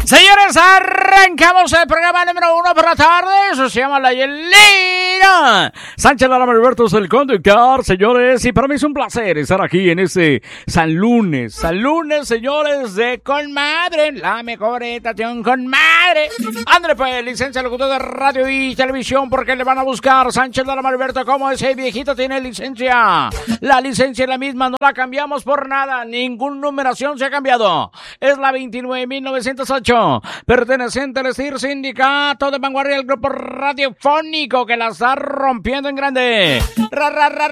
Señores, arrancamos el programa número 1 por la tarde. Eso se llama La Hielera. Sánchez Lara Alberto es el conductor, señores. Y para mí es un placer estar aquí en este San Lunes. San Lunes, señores, de Con Madre. La mejor estación Con Madre. André, pues, licencia de locutor de radio y televisión. Porque le van a buscar Sánchez Lara Alberto. Como ese viejito tiene licencia. La licencia es la misma. No la cambiamos por nada. Ninguna numeración se ha cambiado. Es la 29.908. Perteneciente al STIR, sindicato de vanguardia del grupo radiofónico que la está rompiendo en grande.